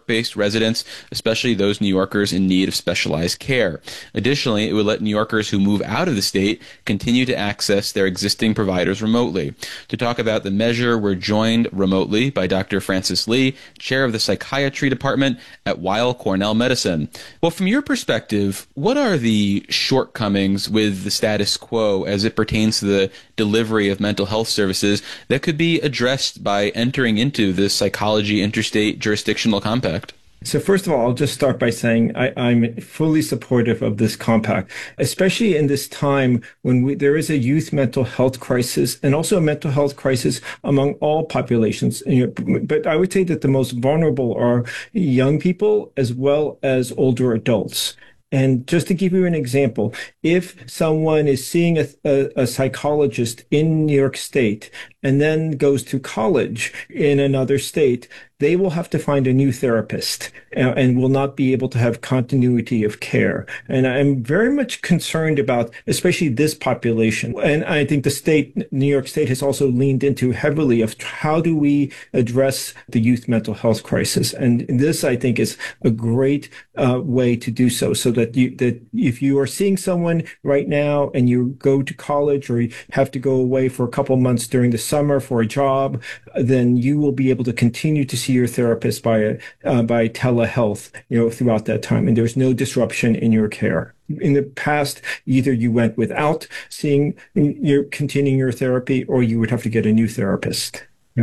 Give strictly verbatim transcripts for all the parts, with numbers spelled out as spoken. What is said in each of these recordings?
York-based residents, especially those New Yorkers in need of specialized care. Additionally, it would let New Yorkers who move out of the state continue to access their existing providers remotely. To talk about the measure, we're joined remotely by Doctor Francis Lee, chair of the psychiatry department at Weill Cornell Medicine. Well, from your perspective, what are the shortcomings with the status quo as it pertains to the delivery of mental health services that could be addressed by entering into this Psychology Interstate Jurisdictional Compact? So first of all, I'll just start by saying I, I'm fully supportive of this compact, especially in this time when we, there is a youth mental health crisis and also a mental health crisis among all populations. But I would say that the most vulnerable are young people as well as older adults. And just to give you an example, if someone is seeing a, a, a psychologist in New York State and then goes to college in another state, they will have to find a new therapist and, and will not be able to have continuity of care. And I'm very much concerned about especially this population. And I think the state, New York State, has also leaned into heavily of how do we address the youth mental health crisis. And this, I think, is a great uh, way to do so, so that you, that if you are seeing someone right now and you go to college or you have to go away for a couple months during the summer for a job, then you will be able to continue to see your therapist by uh, by telehealth, you know, throughout that time, and there's no disruption in your care. In the past, either you went without seeing your continuing your therapy, or you would have to get a new therapist.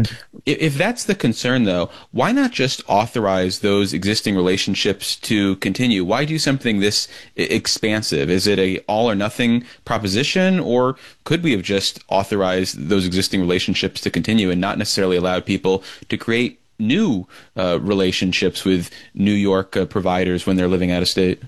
If that's the concern, though, why not just authorize those existing relationships to continue? Why do something this expansive? Is it a all or nothing proposition, or could we have just authorized those existing relationships to continue and not necessarily allowed people to create new uh, relationships with New York uh, providers when they're living out of state?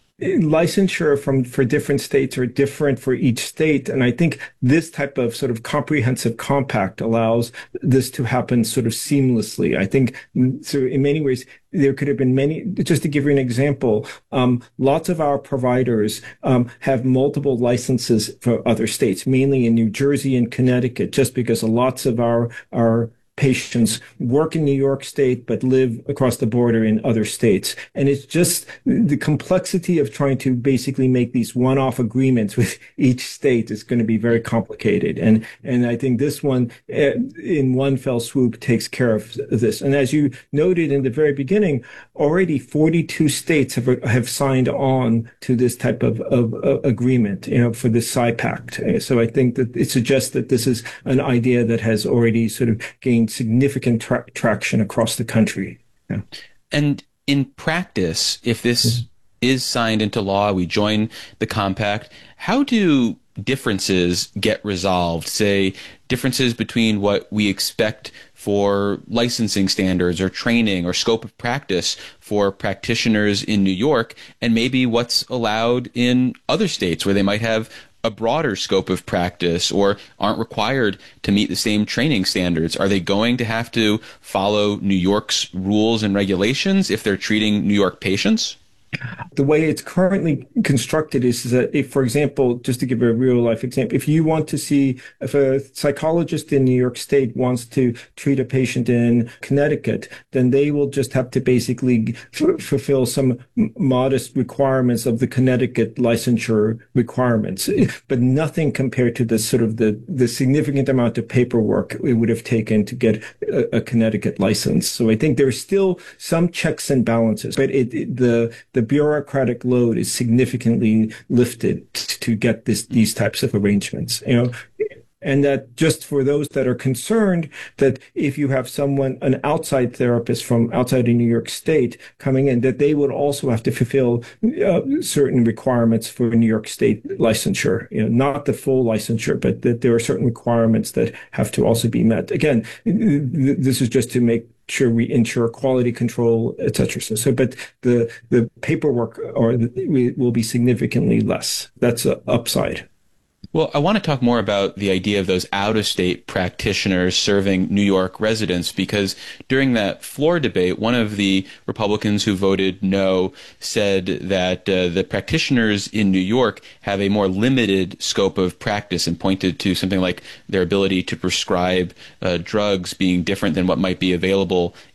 Licensure from for different states are different for each state, and I think this type of sort of comprehensive compact allows this to happen sort of seamlessly. I think so in many ways there could have been many. Just to give you an example, um, lots of our providers um, have multiple licenses for other states, mainly in New Jersey and Connecticut, just because lots of our our patients work in New York State but live across the border in other states. And it's just the complexity of trying to basically make these one-off agreements with each state is going to be very complicated. And and I think this one, uh, in one fell swoop, takes care of this. And as you noted in the very beginning, already forty-two states have have signed on to this type of, of, of agreement, you know, for the PsyPact. So I think that it suggests that this is an idea that has already sort of gained significant tra- traction across the country. Yeah. And in practice, if this mm-hmm. is signed into law, we join the compact, how do differences get resolved? Say, differences between what we expect for licensing standards or training or scope of practice for practitioners in New York, and maybe what's allowed in other states where they might have a broader scope of practice or aren't required to meet the same training standards? Are they going to have to follow New York's rules and regulations if they're treating New York patients? The way it's currently constructed is that if, for example, just to give a real life example, if you want to see, if a psychologist in New York State wants to treat a patient in Connecticut, then they will just have to basically f- fulfill some modest requirements of the Connecticut licensure requirements, but nothing compared to the sort of the, the significant amount of paperwork it would have taken to get a, a Connecticut license. So I think there's still some checks and balances, but it, it the, the bureaucratic load is significantly lifted to get this these types of arrangements, you know, and that just for those that are concerned that if you have someone, an outside therapist from outside of New York State coming in, that they would also have to fulfill uh, certain requirements for New York State licensure, you know, not the full licensure, but that there are certain requirements that have to also be met. Again, this is just to make sure we ensure quality control, et cetera. So, so but the the paperwork or the, will be significantly less. That's an upside. Well, I want to talk more about the idea of those out-of-state practitioners serving New York residents, because during that floor debate, one of the Republicans who voted no said that uh, the practitioners in New York have a more limited scope of practice, and pointed to something like their ability to prescribe uh, drugs being different than what might be available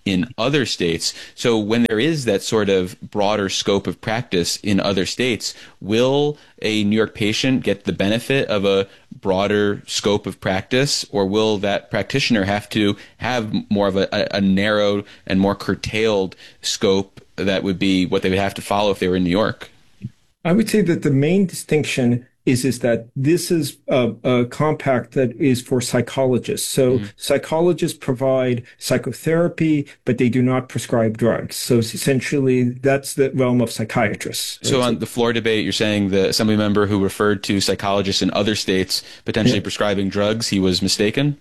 in other states. So when there is that sort of broader scope of practice in other states, will a New York patient get the benefit of a broader scope of practice, or will that practitioner have to have more of a, a, a narrow and more curtailed scope that would be what they would have to follow if they were in New York? I would say that the main distinction is is that this is a, a compact that is for psychologists. So mm-hmm. psychologists provide psychotherapy, but they do not prescribe drugs. So essentially, that's the realm of psychiatrists. So on the floor debate, you're saying the assembly member who referred to psychologists in other states potentially yeah. prescribing drugs, he was mistaken?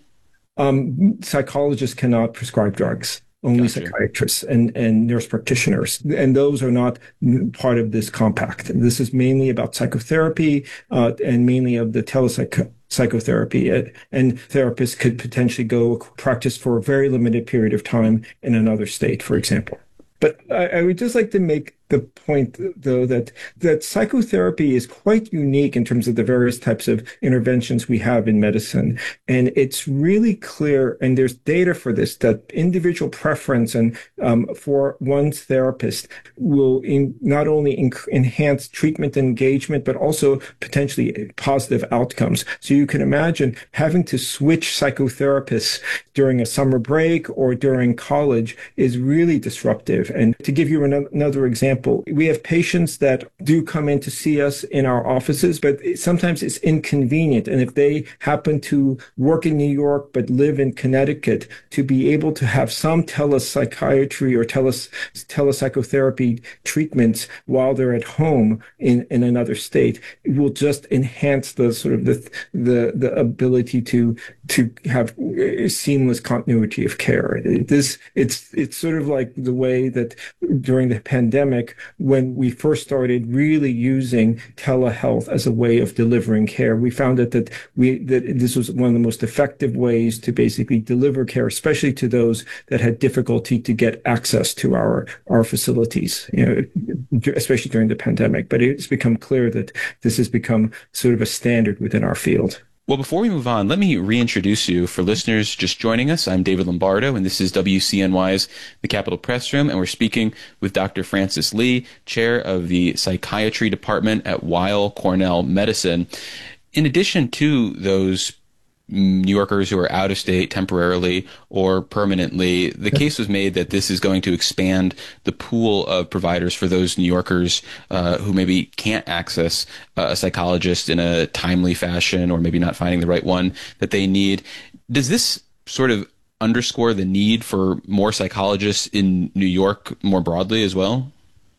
Um, psychologists cannot prescribe drugs. Only gotcha. Psychiatrists and, and nurse practitioners. And those are not part of this compact. This is mainly about psychotherapy uh, and mainly of the telepsychotherapy. And therapists could potentially go practice for a very limited period of time in another state, for example. But I, I would just like to make the point, though, that that psychotherapy is quite unique in terms of the various types of interventions we have in medicine. And it's really clear, and there's data for this, that individual preference and um, for one's therapist will in, not only inc- enhance treatment engagement, but also potentially positive outcomes. So you can imagine having to switch psychotherapists during a summer break or during college is really disruptive. And to give you an- another example, we have patients that do come in to see us in our offices, but sometimes it's inconvenient. And if they happen to work in New York but live in Connecticut, to be able to have some telepsychiatry or teles, telepsychotherapy treatments while they're at home in, in another state, it will just enhance the sort of the the, the ability to to have seamless continuity of care. This it's it's sort of like the way that during the pandemic, when we first started really using telehealth as a way of delivering care, we found that, that we that this was one of the most effective ways to basically deliver care, especially to those that had difficulty to get access to our our facilities, you know, especially during the pandemic. But it's become clear that this has become sort of a standard within our field. Well, before we move on, let me reintroduce you. For listeners just joining us, I'm David Lombardo, and this is W C N Y's The Capitol Press Room, and we're speaking with Doctor Francis Lee, chair of the Psychiatry Department at Weill Cornell Medicine. In addition to those New Yorkers who are out of state temporarily or permanently, the case was made that this is going to expand the pool of providers for those New Yorkers uh, who maybe can't access a psychologist in a timely fashion, or maybe not finding the right one that they need. Does this sort of underscore the need for more psychologists in New York more broadly as well?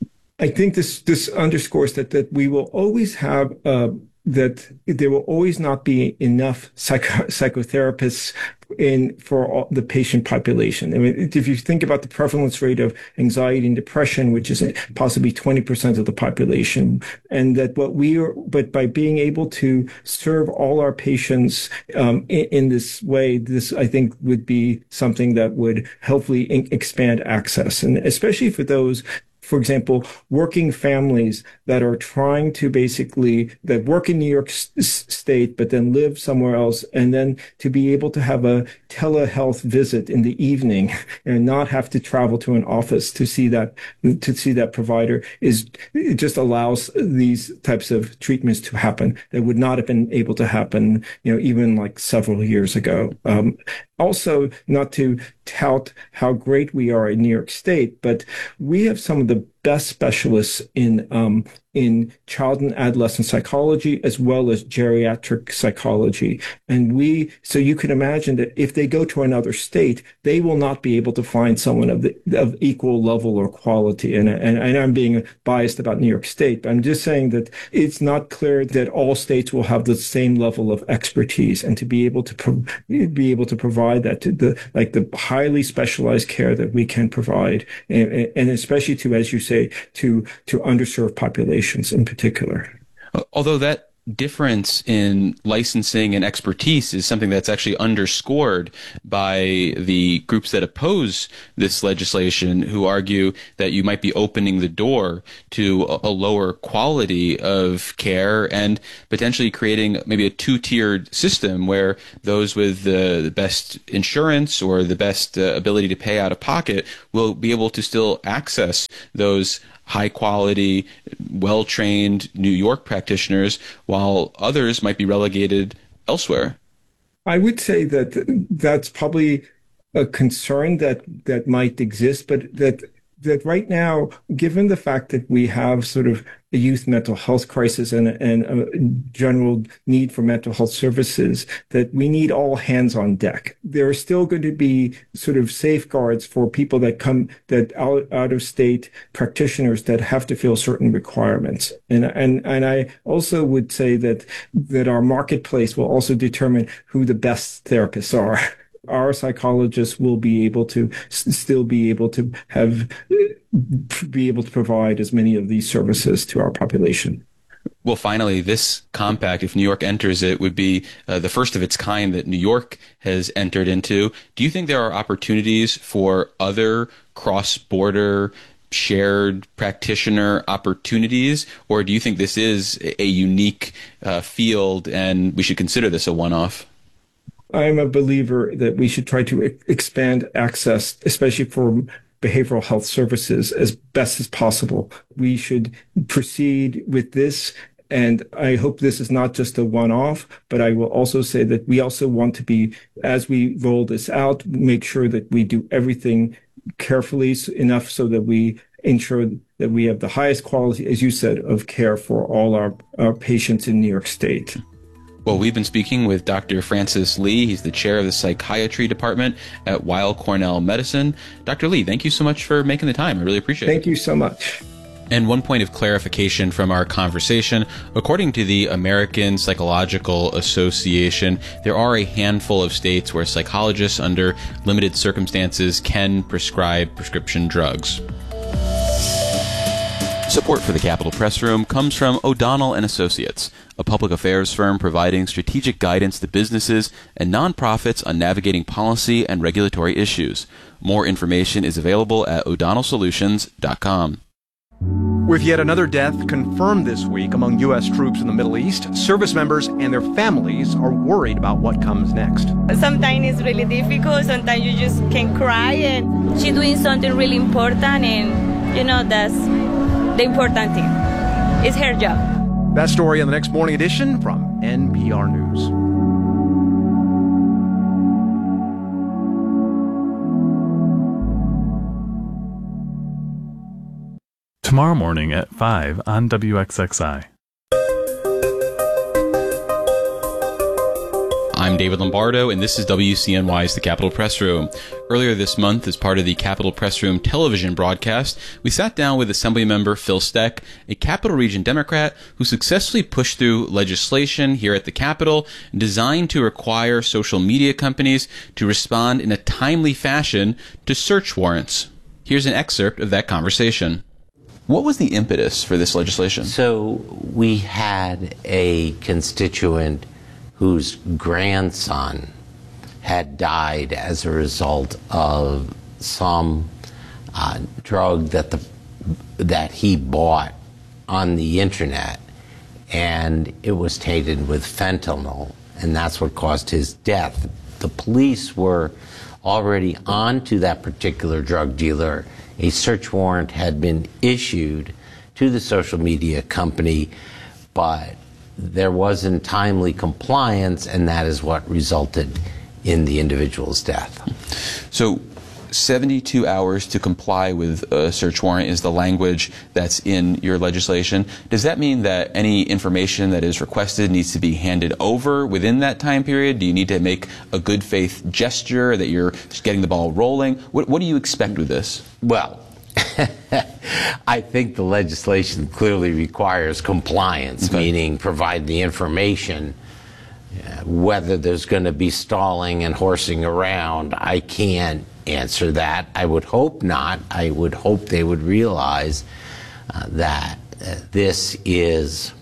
I think this this underscores that that we will always have uh, that there will always not be enough psycho- psychotherapists in for all the patient population. I mean, if you think about the prevalence rate of anxiety and depression, which is possibly twenty percent of the population, and that what we are, but by being able to serve all our patients um, in, in this way, this I think would be something that would hopefully in- expand access, and especially for those, for example, working families that are trying to basically, that work in New York s- State, but then live somewhere else, and then to be able to have a telehealth visit in the evening and not have to travel to an office to see that, to see that provider is, it just allows these types of treatments to happen that would not have been able to happen, you know, even like several years ago. Um, Also, not to tout how great we are in New York State, but we have some of the best specialists in um, in child and adolescent psychology as well as geriatric psychology. And we, so you can imagine that if they go to another state, they will not be able to find someone of the, of equal level or quality. And, and, and I'm being biased about New York State, but I'm just saying that it's not clear that all states will have the same level of expertise, and to be able to pro- be able to provide that to the, like the highly specialized care that we can provide. And, and especially to, as you say, to, to underserved populations in particular. Although that difference in licensing and expertise is something that's actually underscored by the groups that oppose this legislation, who argue that you might be opening the door to a, a lower quality of care and potentially creating maybe a two-tiered system where those with the, the best insurance or the best uh, ability to pay out of pocket will be able to still access those high-quality, well-trained New York practitioners, while others might be relegated elsewhere. I would say that that's probably a concern that that might exist, but that that right now, given the fact that we have sort of a youth mental health crisis and, and a general need for mental health services, that we need all hands on deck. There are still going to be sort of safeguards for people that come, that out, out of state practitioners that have to fill certain requirements. And, and, and I also would say that, that our marketplace will also determine who the best therapists are. Our psychologists will be able to still be able to have, be able to provide as many of these services to our population. Well, finally, this compact, if New York enters it, would be uh, the first of its kind that New York has entered into. Do you think there are opportunities for other cross-border shared practitioner opportunities, or do you think this is a unique uh, field and we should consider this a one-off? I'm a believer that we should try to expand access, especially for behavioral health services, as best as possible. We should proceed with this, and I hope this is not just a one-off, but I will also say that we also want to be, as we roll this out, make sure that we do everything carefully enough so that we ensure that we have the highest quality, as you said, of care for all our, our patients in New York State. Well, we've been speaking with Doctor Francis Lee. He's the chair of the psychiatry department at Weill Cornell Medicine. Doctor Lee, thank you so much for making the time. I really appreciate it. Thank you so much. And one point of clarification from our conversation, according to the American Psychological Association, there are a handful of states where psychologists under limited circumstances can prescribe prescription drugs. Support for the Capitol Press Room comes from O'Donnell and Associates, a public affairs firm providing strategic guidance to businesses and nonprofits on navigating policy and regulatory issues. More information is available at o'donnell solutions dot com. With yet another death confirmed this week among U S troops in the Middle East, service members and their families are worried about what comes next. Sometimes it's really difficult. Sometimes you just can cry, and she's doing something really important, and you know that's the important thing. It's her job. That story on the next morning edition from N P R News. Tomorrow morning at five on W X X I. I'm David Lombardo, and this is W C N Y's The Capitol Press Room. Earlier this month, as part of the Capitol Press Room television broadcast, we sat down with Assemblymember Phil Steck, a Capital Region Democrat who successfully pushed through legislation here at the Capitol designed to require social media companies to respond in a timely fashion to search warrants. Here's an excerpt of that conversation. What was the impetus for this legislation? So we had a constituent whose grandson had died as a result of some uh, drug that the that he bought on the internet, and it was tainted with fentanyl, and that's what caused his death. The police were already on to that particular drug dealer. A search warrant had been issued to the social media company, but there wasn't timely compliance, and that is what resulted in the individual's death. So seventy-two hours to comply with a search warrant is the language that's in your legislation. Does that mean that any information that is requested needs to be handed over within that time period? Do you need to make a good faith gesture that you're just getting the ball rolling? What, what do you expect with this? Well, I think the legislation clearly requires compliance, okay. Meaning provide the information. Uh, whether there's going to be stalling and horsing around, I can't answer that. I would hope not. I would hope they would realize uh, that uh, this is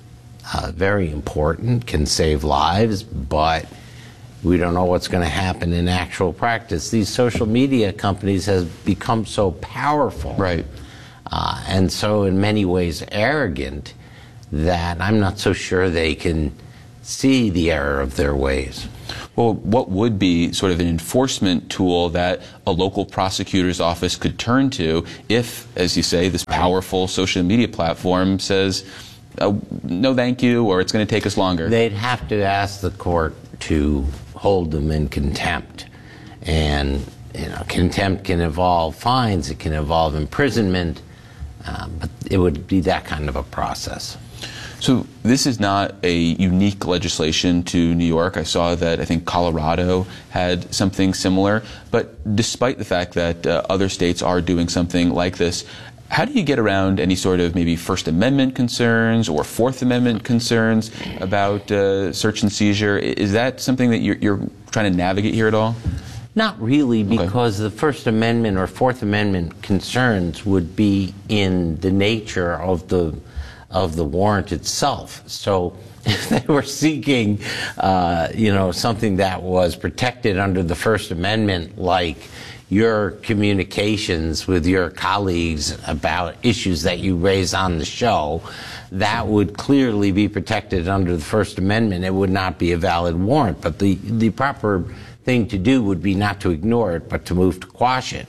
uh, very important, can save lives, but we don't know what's going to happen in actual practice. These social media companies have become so powerful, right, uh, and so in many ways arrogant, that I'm not so sure they can see the error of their ways. Well, what would be sort of an enforcement tool that a local prosecutor's office could turn to if, as you say, this powerful social media platform says, uh, no thank you, or it's going to take us longer? They'd have to ask the court to hold them in contempt. And, you know, contempt can involve fines, it can involve imprisonment, uh, but it would be that kind of a process. So this is not a unique legislation to New York. I saw that I think Colorado had something similar. But despite the fact that uh, other states are doing something like this, how do you get around any sort of maybe First Amendment concerns or Fourth Amendment concerns about uh, search and seizure? Is that something that you're, you're trying to navigate here at all? Not really, because okay. the First Amendment or Fourth Amendment concerns would be in the nature of the of the warrant itself. So if they were seeking, uh, you know, something that was protected under the First Amendment, like your communications with your colleagues about issues that you raise on the show, that would clearly be protected under the First Amendment. It would not be a valid warrant. But the, the proper thing to do would be not to ignore it, but to move to quash it.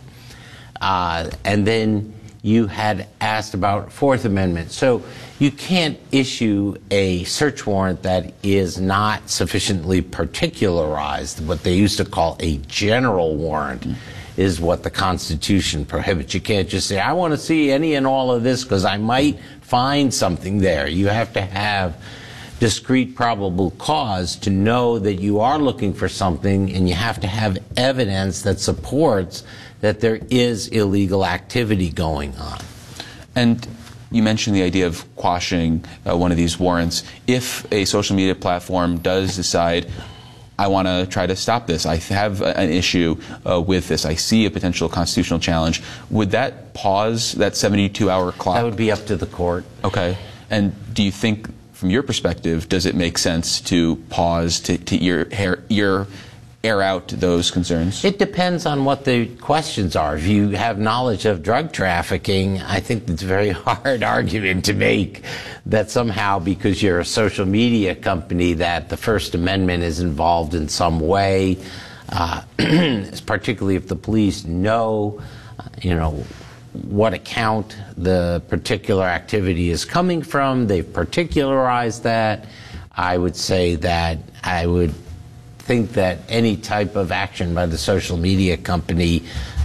Uh, and then you had asked about Fourth Amendment. So you can't issue a search warrant that is not sufficiently particularized. What they used to call a general warrant is what the Constitution prohibits. You can't just say, I want to see any and all of this because I might find something there. You have to have discrete probable cause to know that you are looking for something, and you have to have evidence that supports that there is illegal activity going on. And you mentioned the idea of quashing uh, one of these warrants. If a social media platform does decide, I want to try to stop this, I have an issue uh, with this, I see a potential constitutional challenge, would that pause that seventy-two hour clock? That would be up to the court. Okay. And do you think, from your perspective, does it make sense to pause to, to your, your air out those concerns? It depends on what the questions are. If you have knowledge of drug trafficking, I think it's a very hard argument to make that somehow because you're a social media company that the First Amendment is involved in some way, uh, particularly if the police know, you know, what account the particular activity is coming from. They've particularized that. I would say that I would think that any type of action by the social media company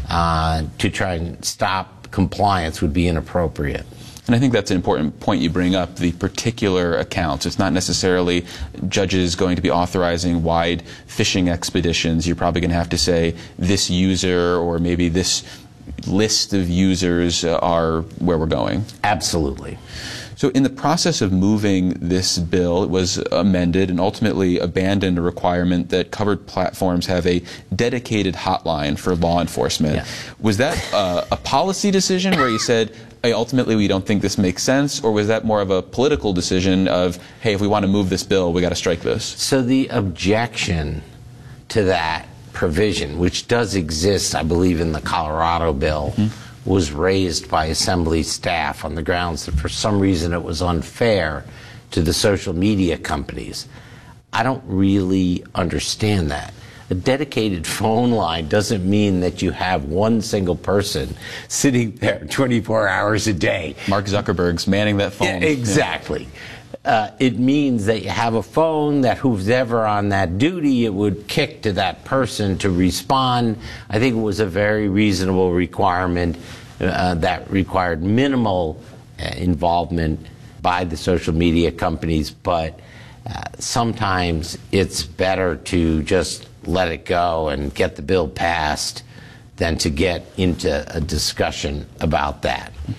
uh, to try and stop compliance would be inappropriate. And I think that's an important point you bring up, the particular accounts. It's not necessarily judges going to be authorizing wide fishing expeditions. You're probably going to have to say this user or maybe this list of users are where we're going. Absolutely. So in the process of moving this bill, it was amended and ultimately abandoned a requirement that covered platforms have a dedicated hotline for law enforcement. Yeah. Was that uh, a policy decision where you said, hey, ultimately we don't think this makes sense, or was that more of a political decision of, hey, if we want to move this bill, we got to strike this? So the objection to that provision, which does exist, I believe, in the Colorado bill, mm-hmm. was raised by Assembly staff on the grounds that for some reason it was unfair to the social media companies. I don't really understand that. A dedicated phone line doesn't mean that you have one single person sitting there twenty-four hours a day. Mark Zuckerberg's manning that phone. Yeah, exactly. Yeah. Uh, it means that you have a phone that who's ever on that duty, it would kick to that person to respond. I think it was a very reasonable requirement uh, that required minimal uh, involvement by the social media companies, but uh, sometimes it's better to just let it go and get the bill passed than to get into a discussion about that.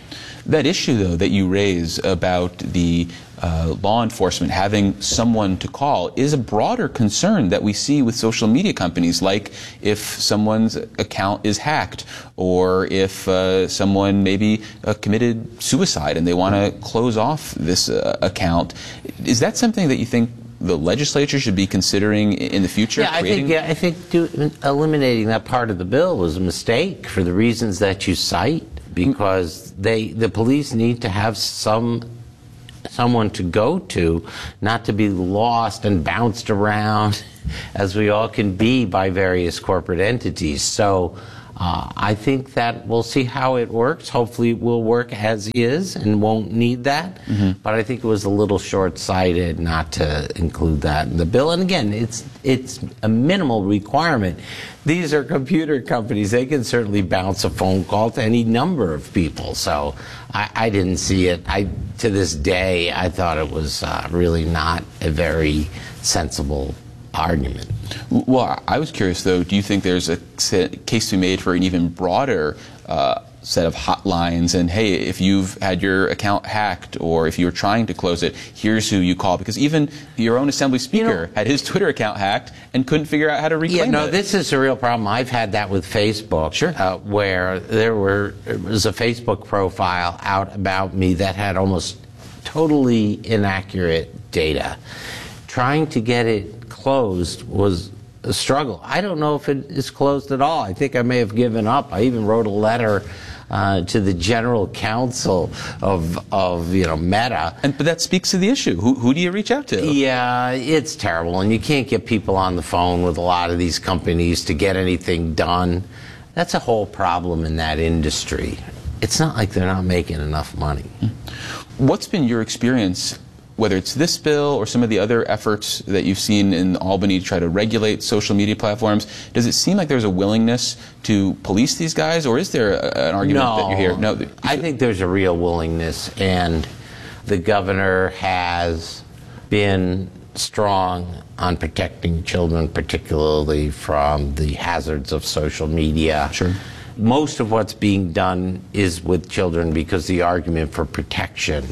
That issue, though, that you raise about the uh, law enforcement having someone to call is a broader concern that we see with social media companies, like if someone's account is hacked or if uh, someone maybe uh, committed suicide and they want to close off this uh, account. Is that something that you think the legislature should be considering in the future? Yeah, I think, yeah, I think do, eliminating that part of the bill was a mistake for the reasons that you cite, because they the police need to have some someone to go to, not to be lost and bounced around as we all can be by various corporate entities. So uh, I think that we'll see how it works. Hopefully it will work as is and won't need that. Mm-hmm. But I think it was a little short-sighted not to include that in the bill. And again, it's it's a minimal requirement. These are computer companies. They can certainly bounce a phone call to any number of people. So I, I didn't see it. I, to this day, I thought it was uh, really not a very sensible argument. Well, I was curious, though, do you think there's a case to be made for an even broader uh, set of hotlines and, hey, if you've had your account hacked or if you're trying to close it, here's who you call? Because even your own Assembly Speaker you know, had his Twitter account hacked and couldn't figure out how to reclaim yeah, no, it. This is a real problem. I've had that with Facebook, sure. uh, where there were there was a Facebook profile out about me that had almost totally inaccurate data. Trying to get it closed was a struggle. I don't know if it is closed at all. I think I may have given up. I even wrote a letter uh, to the general counsel of, of you know, Meta. And, but that speaks to the issue. Who, who do you reach out to? Yeah, it's terrible. And you can't get people on the phone with a lot of these companies to get anything done. That's a whole problem in that industry. It's not like they're not making enough money. What's been your experience, whether it's this bill or some of the other efforts that you've seen in Albany to try to regulate social media platforms? Does it seem like there's a willingness to police these guys, or is there a, an argument no, that you hear? No, I think there's a real willingness, and the governor has been strong on protecting children, particularly from the hazards of social media. Sure. Most of what's being done is with children because the argument for protection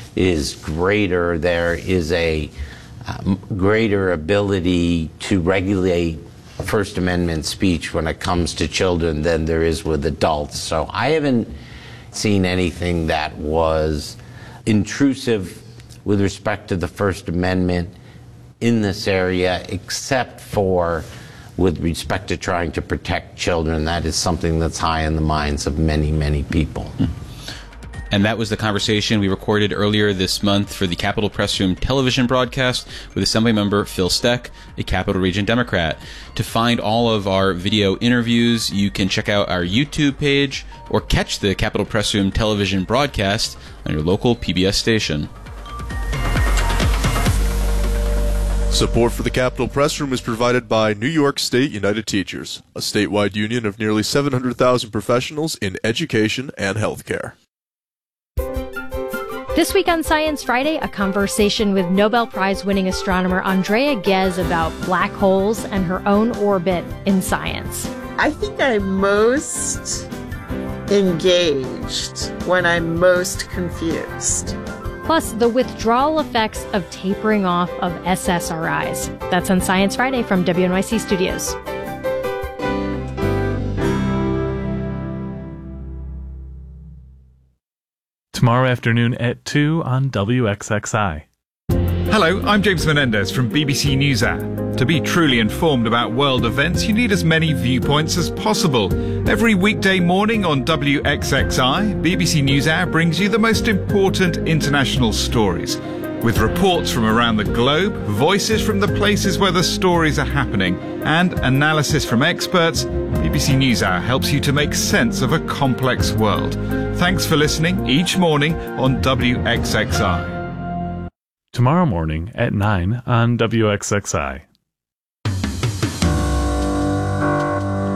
is greater. There is a um, greater ability to regulate First Amendment speech when it comes to children than there is with adults. So I haven't seen anything that was intrusive with respect to the First Amendment in this area, except for with respect to trying to protect children. That is something that's high in the minds of many, many people. And that was the conversation we recorded earlier this month for the Capitol Press Room television broadcast with Assemblymember Phil Steck, a Capital Region Democrat. To find all of our video interviews, you can check out our YouTube page or catch the Capitol Press Room television broadcast on your local P B S station. Support for the Capitol Press Room is provided by New York State United Teachers, a statewide union of nearly seven hundred thousand professionals in education and healthcare. This week on Science Friday, a conversation with Nobel Prize-winning astronomer Andrea Ghez about black holes and her own orbit in science. I think I'm most engaged when I'm most confused. Plus, the withdrawal effects of tapering off of S S R Is. That's on Science Friday from W N Y C Studios. Tomorrow afternoon at two on W X X I. Hello, I'm James Menendez from B B C NewsHour. To be truly informed about world events, you need as many viewpoints as possible. Every weekday morning on W X X I, B B C NewsHour brings you the most important international stories. With reports from around the globe, voices from the places where the stories are happening, and analysis from experts, B B C NewsHour helps you to make sense of a complex world. Thanks for listening each morning on W X X I. Tomorrow morning at nine on W X X I.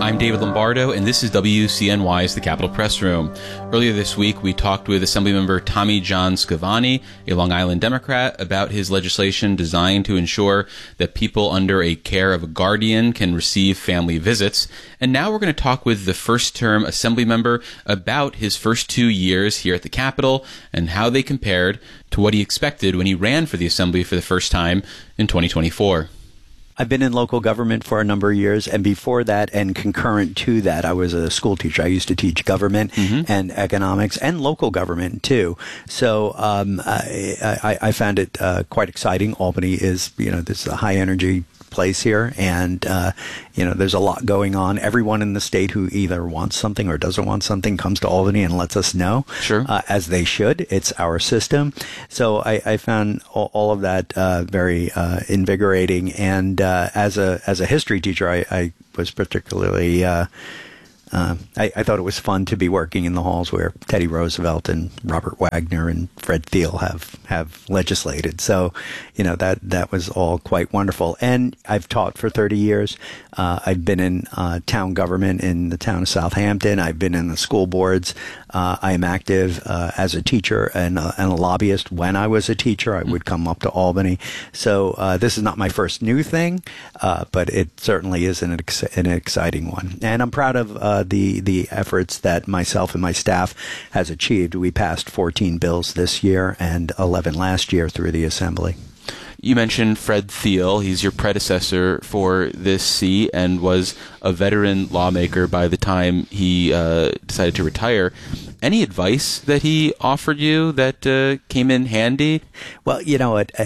I'm David Lombardo, and this is W C N Y's The Capitol Press Room. Earlier this week, we talked with Assemblymember Tommy John Scavani, a Long Island Democrat, about his legislation designed to ensure that people under a care of a guardian can receive family visits. And now we're going to talk with the first-term Assemblymember about his first two years here at the Capitol and how they compared to what he expected when he ran for the Assembly for the first time in twenty twenty-four. I've been in local government for a number of years, and before that and concurrent to that, I was a school teacher. I used to teach government mm-hmm. and economics and local government, too. So um, I, I, I found it uh, quite exciting. Albany is, you know, this is a high-energy place here, and uh, you know, there's a lot going on. Everyone in the state who either wants something or doesn't want something comes to Albany and lets us know, sure. uh, as they should. It's our system. So I, I found all, all of that uh, very uh, invigorating. And uh, as a as a history teacher, I, I was particularly uh, Uh, I, I thought it was fun to be working in the halls where Teddy Roosevelt and Robert Wagner and Fred Thiel have, have legislated. So, you know, that, that was all quite wonderful. And I've taught for thirty years. Uh, I've been in uh, town government in the town of Southampton. I've been in the school boards. Uh, I am active uh, as a teacher and, uh, and a lobbyist. When I was a teacher, I would come up to Albany. So uh, this is not my first new thing, uh, but it certainly is an, ex- an exciting one. And I'm proud of uh, the the efforts that myself and my staff has achieved. We passed fourteen bills this year and eleven last year through the Assembly. You mentioned Fred Thiel. He's your predecessor for this seat and was a veteran lawmaker by the time he uh, decided to retire. Any advice that he offered you that uh, came in handy? Well, you know what,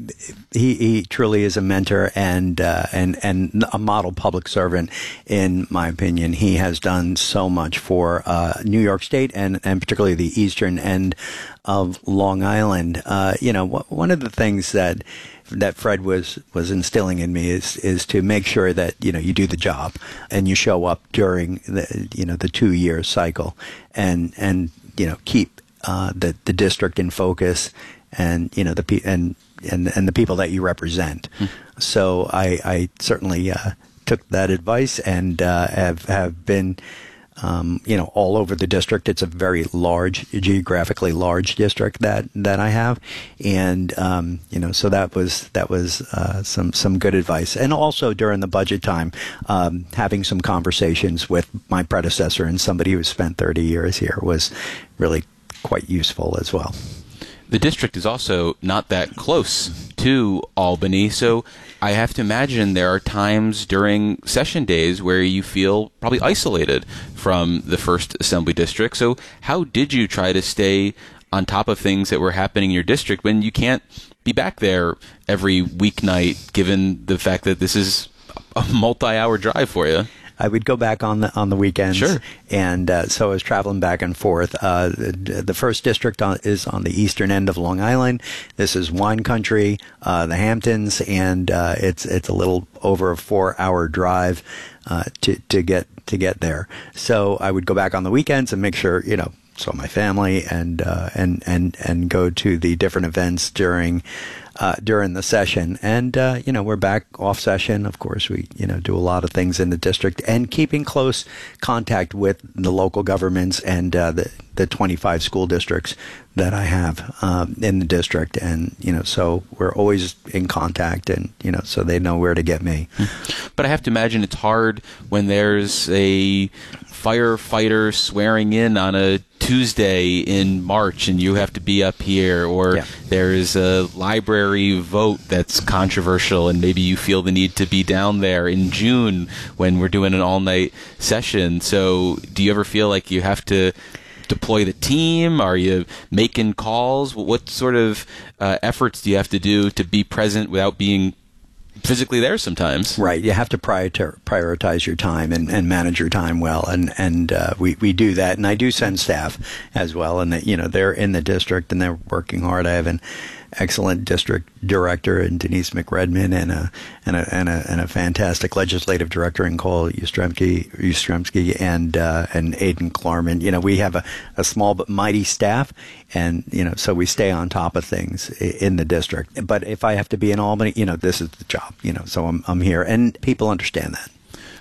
he he truly is a mentor and uh, and and a model public servant, in my opinion. He has done so much for uh, New York State and and particularly the eastern end of Long Island. Uh, you know, one of the things that that Fred was, was instilling in me is is to make sure that, you know, you do the job and you show up during the, you know, the two year cycle and and you know, keep uh, the the district in focus and, you know, the pe- and and and the people that you represent. Mm. So I I certainly uh, took that advice and uh, have have been Um, you know, all over the district. It's a very large, geographically large district that, that I have. And, um, you know, so that was, that was, uh, some, some good advice. And also during the budget time, um, having some conversations with my predecessor and somebody who spent thirty years here was really quite useful as well. The district is also not that close to Albany, so I have to imagine there are times during session days where you feel probably isolated from the first Assembly district. So how did you try to stay on top of things that were happening in your district when you can't be back there every weeknight, given the fact that this is a multi-hour drive for you? I would go back on the on the weekends, sure. and uh, so I was traveling back and forth. Uh, the, the first district on, is on the eastern end of Long Island. This is wine country, uh, the Hamptons, and uh, it's it's a little over a four-hour drive uh, to to get to get there. So I would go back on the weekends and make sure, you know, saw my family and uh, and and and go to the different events during. Uh, during the session. And, uh, you know, we're back off session. Of course, we, you know, do a lot of things in the district and keeping close contact with the local governments and uh, the, the twenty-five school districts that I have um, in the district. And, you know, so we're always in contact and, you know, so they know where to get me. But I have to imagine it's hard when there's a firefighter swearing in on a Tuesday in March and you have to be up here, or yeah. there's a library vote that's controversial and maybe you feel the need to be down there in June when we're doing an all-night session. So do you ever feel like you have to deploy the team? Are you making calls? What sort of uh, efforts do you have to do to be present without being physically there sometimes? Right. You have to prioritize, prioritize your time and, and manage your time well. And, and uh, we, we do that. And I do send staff as well. And, that, you know, they're in the district and they're working hard. I have an excellent district director in Denise McRedmond and a, and a, and a, and a fantastic legislative director in Cole Ustremski, Ustremski and, uh, and Aidan Klarman. You know, we have a, a small but mighty staff. And, you know, so we stay on top of things in the district. But if I have to be in Albany, you know, this is the job, you know, so I'm, I'm here. And people understand that.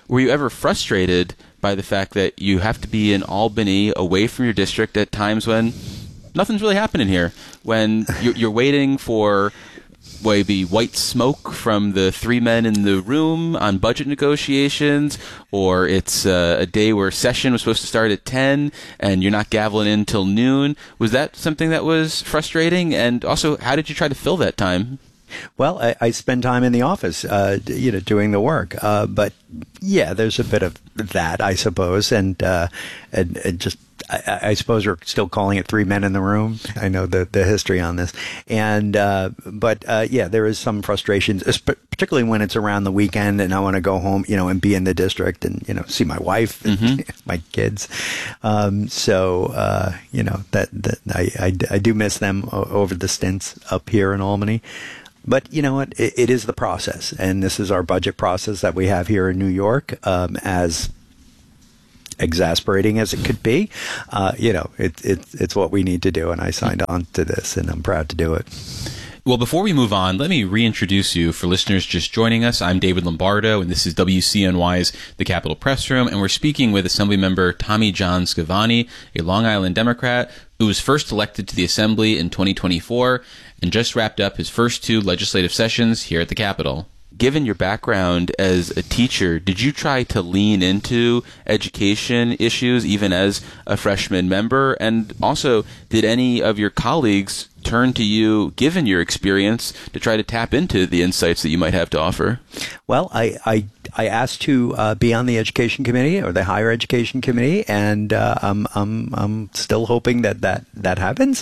were you ever frustrated by the fact that you have to be in Albany, away from your district, at times when nothing's really happening here, when you're, you're waiting for maybe white smoke from the three men in the room on budget negotiations, or it's uh, a day where session was supposed to start at ten and you're not gaveling in till noon? Was that something that was frustrating? And also, how did you try to fill that time? Well, I, I spend time in the office, uh, you know, doing the work. Uh, but yeah, there's a bit of that, I suppose, and and, and just. I, I suppose we're still calling it three men in the room. I know the, the history on this. And, uh, but, uh, yeah, there is some frustrations, particularly when it's around the weekend and I want to go home, you know, and be in the district and, you know, see my wife and mm-hmm. my kids. Um, so, uh, you know, that, that I, I, I do miss them over the stints up here in Albany. But you know what? It, it is the process. And this is our budget process that we have here in New York, um, as exasperating as it could be. Uh, you know, it, it, it's what we need to do, and I signed on to this, and I'm proud to do it. Well, before we move on, let me reintroduce you for listeners just joining us. I'm David Lombardo, and this is W C N Y's The Capitol Press Room, and we're speaking with Assemblymember Tommy John Scavani, a Long Island Democrat who was first elected to the Assembly in twenty twenty-four and just wrapped up his first two legislative sessions here at the Capitol. Given your background as a teacher, did you try to lean into education issues even as a freshman member? And also, did any of your colleagues turn to you, given your experience, to try to tap into the insights that you might have to offer? Well, I I, I asked to uh, be on the education committee or the higher education committee, and uh, I'm I'm I'm still hoping that that, that happens.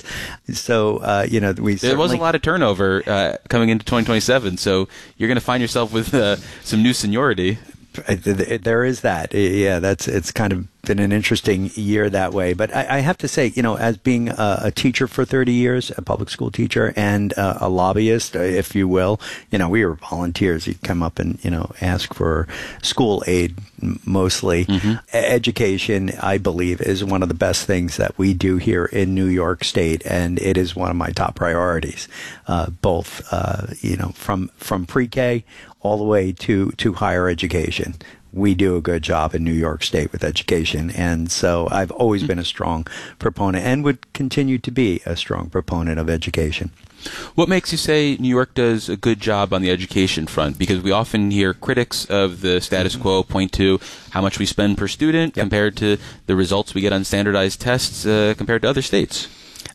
So uh, you know, we there was a lot of turnover uh, coming into twenty twenty-seven, so you're going to find yourself with uh, some new seniority. There is that. Yeah, that's it's kind of been an interesting year that way. But I, I have to say, you know, as being a, a teacher for thirty years, a public school teacher, and uh, a lobbyist, if you will, you know, we were volunteers. You'd come up and, you know, ask for school aid mostly. Mm-hmm. Education, I believe, is one of the best things that we do here in New York State, and it is one of my top priorities, uh, both, uh, you know, from, from pre-K all the way to, to higher education. We do a good job in New York State with education, and so I've always been a strong proponent and would continue to be a strong proponent of education. What makes you say New York does a good job on the education front? Because we often hear critics of the status quo point to how much we spend per student yep. compared to the results we get on standardized tests uh, compared to other states.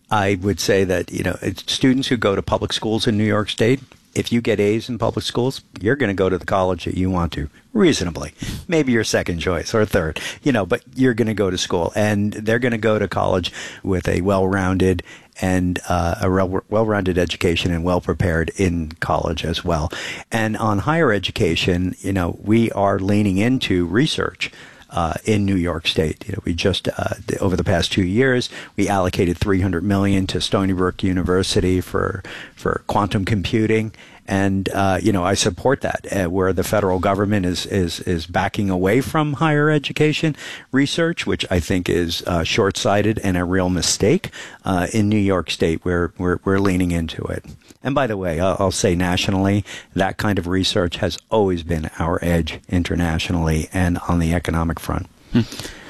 I would say that, you know, it's students who go to public schools in New York State, if you get A's in public schools, you're going to go to the college that you want to, reasonably. Maybe your second choice or third, you know, but you're going to go to school. And they're going to go to college with a well-rounded and uh, a well-rounded education and well-prepared in college as well. And on higher education, you know, we are leaning into research. Uh, in New York State, you know, we just uh, over the past two years we allocated three hundred million dollars to Stony Brook University for for quantum computing, and uh, you know, I support that. Uh, where the federal government is is is backing away from higher education research, which I think is uh, short-sighted and a real mistake. Uh, in New York State, we're we're we're leaning into it. And by the way, I'll, I'll say nationally, that kind of research has always been our edge internationally and on the economic front. Hmm.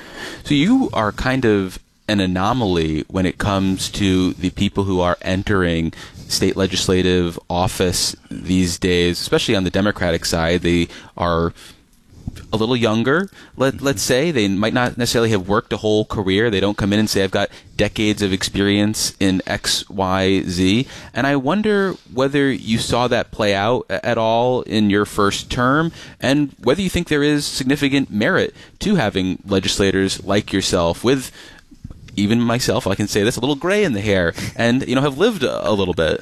So you are kind of an anomaly when it comes to the people who are entering state legislative office these days, especially on the Democratic side. They are a little younger, let, let's say. They might not necessarily have worked a whole career. They don't come in and say, I've got decades of experience in X, Y, Z. And I wonder whether you saw that play out at all in your first term, and whether you think there is significant merit to having legislators like yourself with, even myself, I can say this, a little gray in the hair, and, you know, have lived a, a little bit.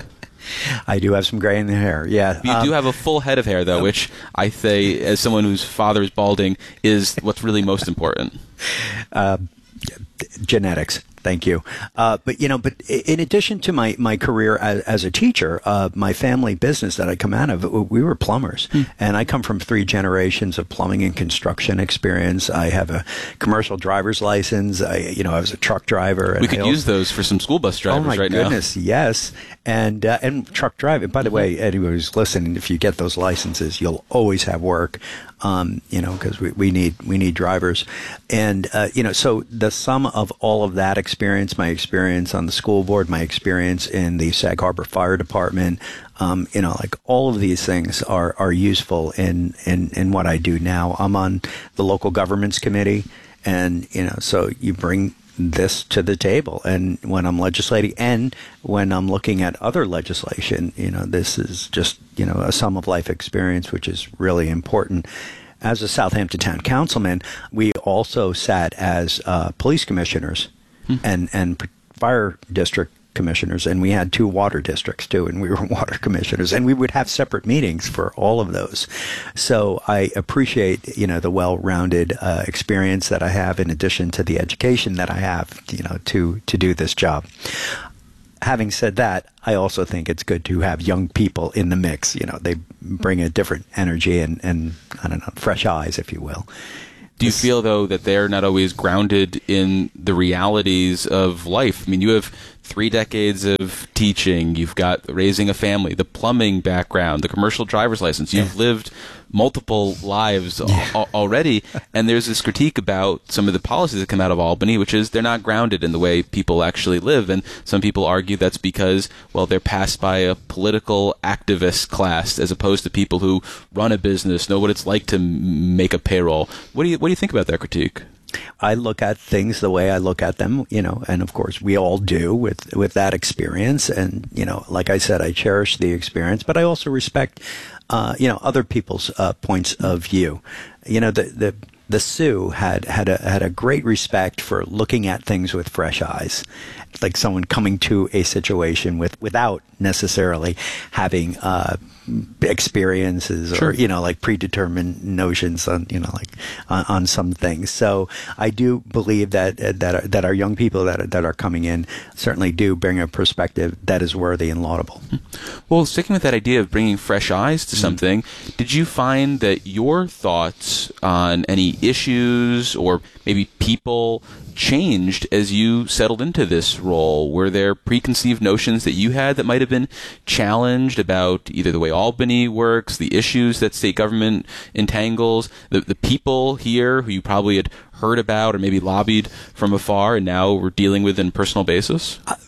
I do have some gray in the hair, yeah. You um, do have a full head of hair, though, which I say, as someone whose father is balding, is what's really most important. Uh, genetics. Thank you. Uh, but, you know, but in addition to my, my career as, as a teacher, uh, my family business that I come out of, we were plumbers. Hmm. And I come from three generations of plumbing and construction experience. I have a commercial driver's license. I, you know, I was a truck driver. And we could also, use those for some school bus drivers right now. Oh, my goodness, yes. And, uh, and truck driving. By the way, anyone who's listening, if you get those licenses, you'll always have work. Um, you know, because we, we need we need drivers, and uh, you know, so the sum of all of that experience, my experience on the school board, my experience in the Sag Harbor Fire Department, um, you know, like all of these things are are useful in in in what I do now. I'm on the local governments committee, and you know, so you bring this to the table, and when I'm legislating and when I'm looking at other legislation, you know, this is just, you know, a sum of life experience, which is really important. As a Southampton Town Councilman, we also sat as uh, police commissioners hmm. and and fire district commissioners, and we had two water districts too, and we were water commissioners, and we would have separate meetings for all of those. So I appreciate, you know, the well-rounded uh, experience that I have, in addition to the education that I have, you know, to to do this job. Having said that, I also think it's good to have young people in the mix. You know, they bring a different energy and, and I don't know, fresh eyes, if you will. Do you feel, though, that they're not always grounded in the realities of life? I mean, you have three decades of teaching. You've got raising a family, the plumbing background, the commercial driver's license. You've yeah. lived multiple lives yeah. al- already. And there's this critique about some of the policies that come out of Albany, which is they're not grounded in the way people actually live. And some people argue that's because, well, they're passed by a political activist class as opposed to people who run a business, know what it's like to make a payroll. What do you, what do you think about that critique? I look at things the way I look at them, you know, and of course we all do with, with that experience. And, you know, like I said, I cherish the experience, but I also respect, uh, you know, other people's uh, points of view. You know, the, the, the Sioux had, had a, had a great respect for looking at things with fresh eyes, like someone coming to a situation with, without necessarily having, uh, experiences or, sure. you know, like predetermined notions on, you know, like on, on some things. So I do believe that, uh, that, that our young people that are, that are coming in certainly do bring a perspective that is worthy and laudable. Well, sticking with that idea of bringing fresh eyes to mm-hmm. something, did you find that your thoughts on any issues or maybe people changed as you settled into this role? Were there preconceived notions that you had that might have been challenged about either the way Albany works, the issues that state government entangles, the, the people here who you probably had heard about or maybe lobbied from afar and now we're dealing with in personal basis? Uh,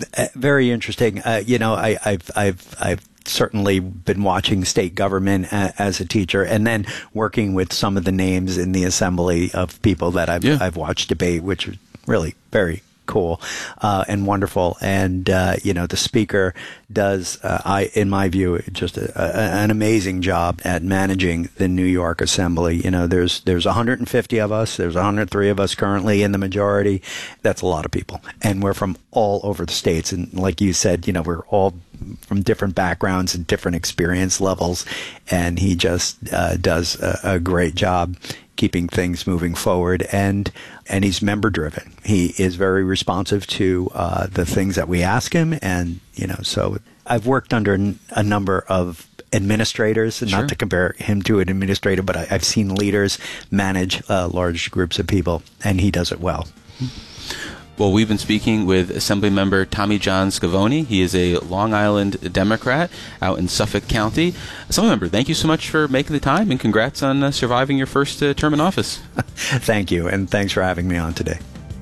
very interesting. Uh, you know, I, I've, I've, I've certainly been watching state government a, as a teacher, and then working with some of the names in the assembly of people that I've, yeah. I've watched debate, which is really very cool uh, and wonderful. And uh, you know, the speaker does, uh, I, in my view, just a, a, an amazing job at managing the New York Assembly. You know, there's there's one hundred fifty of us. There's one hundred three of us currently in the majority. That's a lot of people, and we're from all over the states. And like you said, you know, we're all from different backgrounds and different experience levels. And he just uh, does a, a great job keeping things moving forward, and and he's member driven. He is very responsive to uh, the things that we ask him, and you know, so I've worked under n- a number of administrators, and sure. not to compare him to an administrator, but I, I've seen leaders manage uh, large groups of people, and he does it well. Well, we've been speaking with Assemblymember Tommy John Scavone. He is a Long Island Democrat out in Suffolk County. Assemblymember, thank you so much for making the time, and congrats on uh, surviving your first uh, term in office. Thank you, and thanks for having me on today.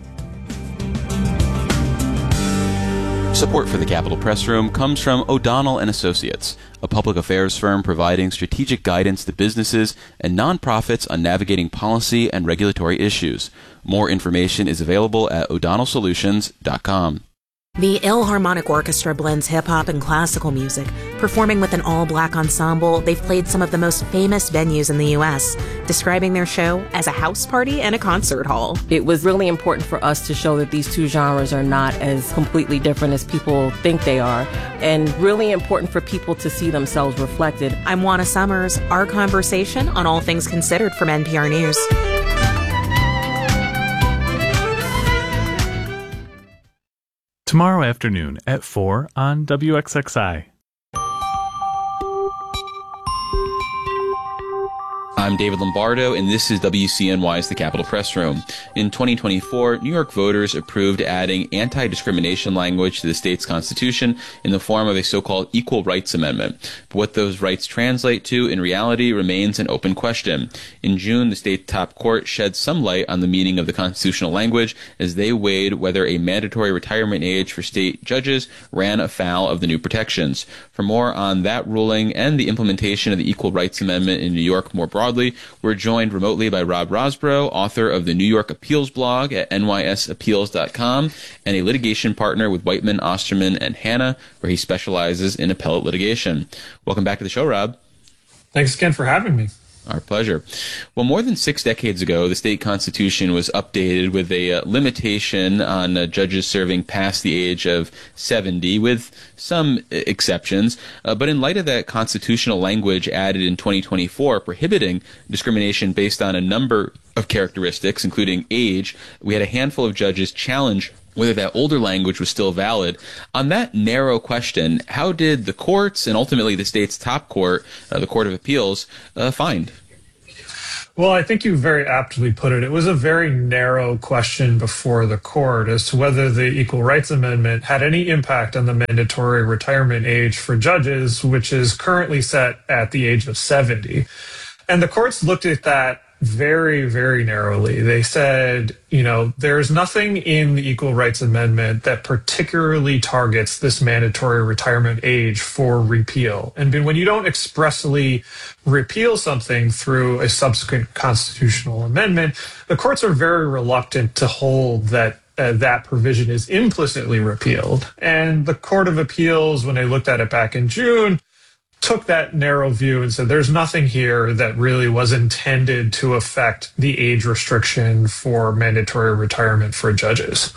Support for the Capitol Press Room comes from O'Donnell and Associates, a public affairs firm providing strategic guidance to businesses and nonprofits on navigating policy and regulatory issues. More information is available at o'donnell solutions dot com. The Philharmonic Orchestra blends hip-hop and classical music. Performing with an all-black ensemble, they've played some of the most famous venues in the U S, describing their show as a house party and a concert hall. It was really important for us to show that these two genres are not as completely different as people think they are, and really important for people to see themselves reflected. I'm Juana Summers. Our conversation on All Things Considered from N P R News. tomorrow afternoon at four on W X X I. I'm David Lombardo, and this is W C N Y's The Capitol Press Room. In twenty twenty-four, New York voters approved adding anti-discrimination language to the state's constitution in the form of a so-called Equal Rights Amendment. But what those rights translate to in reality remains an open question. In June, the state top court shed some light on the meaning of the constitutional language as they weighed whether a mandatory retirement age for state judges ran afoul of the new protections. For more on that ruling and the implementation of the Equal Rights Amendment in New York more broadly, we're joined remotely by Rob Rosbrough, author of the New York Appeals blog at N Y S appeals dot com and a litigation partner with Whiteman, Osterman, and Hanna, where he specializes in appellate litigation. Welcome back to the show, Rob. Thanks again for having me. Our pleasure. Well, more than six decades ago, the state constitution was updated with a uh, limitation on uh, judges serving past the age of seventy, with some exceptions. Uh, but in light of that constitutional language added in twenty twenty-four prohibiting discrimination based on a number of characteristics, including age, we had a handful of judges challenge whether that older language was still valid. On that narrow question, how did the courts and ultimately the state's top court, uh, the Court of Appeals, uh, find? Well, I think you very aptly put it. It was a very narrow question before the court as to whether the Equal Rights Amendment had any impact on the mandatory retirement age for judges, which is currently set at the age of seventy. And the courts looked at that very, very narrowly. They said, you know, there's nothing in the Equal Rights Amendment that particularly targets this mandatory retirement age for repeal. And when you don't expressly repeal something through a subsequent constitutional amendment, the courts are very reluctant to hold that Uh, that provision is implicitly repealed. And the Court of Appeals, when they looked at it back in June, took that narrow view and said there's nothing here that really was intended to affect the age restriction for mandatory retirement for judges.